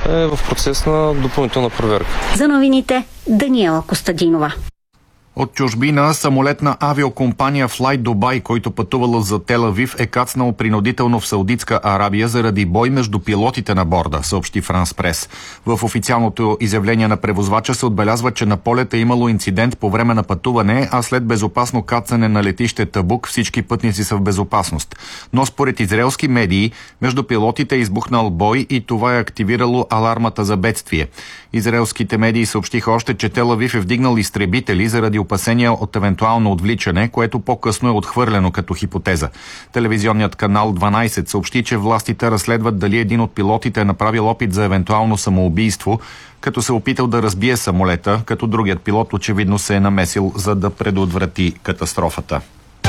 е в процес на допълнителна проверка. За новините Даниела Костадинова. От чужбина самолет на авиокомпания Fly Dubai, който пътувал за Тел Авив, е кацнал принудително в Саудитска Арабия заради бой между пилотите на борда, съобщи Франс Прес. В официалното изявление на превозвача се отбелязва, че на полета е имало инцидент по време на пътуване, а след безопасно кацане на летище Табук всички пътници са в безопасност. Но според израелски медии, между пилотите е избухнал бой и това е активирало алармата за бедствие. Израелските медии съобщиха още, че Тел Авив е вдигнал изтребители заради опасения от евентуално отвличане, което по-късно е отхвърлено като хипотеза. Телевизионният канал 12 съобщи, че властите разследват дали един от пилотите е направил опит за евентуално самоубийство, като се опитал да разбие самолета, като другият пилот очевидно се е намесил, за да предотврати катастрофата.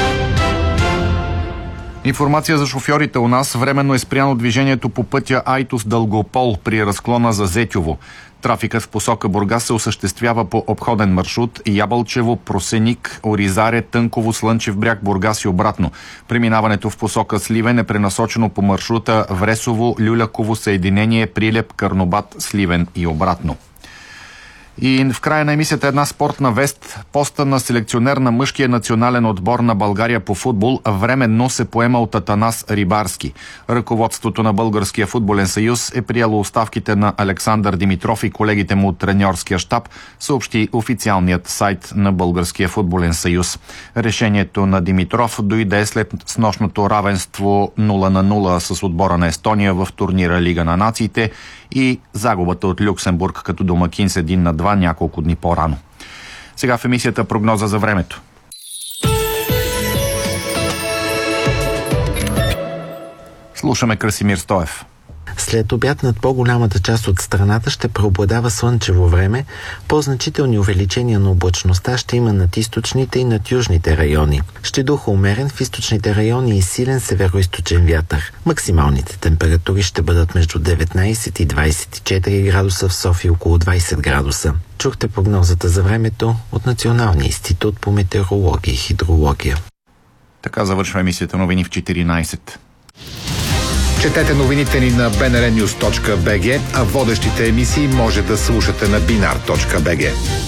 Информация за шофьорите у нас. Временно е спряно движението по пътя Айтос-Дългопол при разклона за Зетьово. Трафикът в посока Бургас се осъществява по обходен маршрут Ябълчево, Просеник, Оризаре, Тънково, Слънчев бряг, Бургас и обратно. Преминаването в посока Сливен е пренасочено по маршрута Вресово, Люляково, съединение Прилеп, Карнобат, Сливен и обратно. И в края на емисията една спортна вест. Поста на селекционер на мъжкия национален отбор на България по футбол временно се поема от Атанас Рибарски. Ръководството на Българския футболен съюз е приело оставките на Александър Димитров и колегите му от треньорския щаб, съобщи официалният сайт на Българския футболен съюз. Решението на Димитров дойде след снощното равенство 0-0 с отбора на Естония в турнира Лига на нациите и загубата от Люксембург като домакин с 1-2 няколко дни по-рано. Сега в емисията прогноза за времето. Слушаме Красимир Стоев. След обяд над по-голямата част от страната ще преобладава слънчево време. По-значителни увеличения на облачността ще има над източните и над южните райони. Ще духа умерен в източните райони и силен североизточен вятър. Максималните температури ще бъдат между 19 и 24 градуса, в София около 20 градуса. Чухте прогнозата за времето от Националния институт по метеорология и хидрология. Така завършва емисията новини в 14. Четете новините ни на bnrnews.bg, а водещите емисии може да слушате на binar.bg.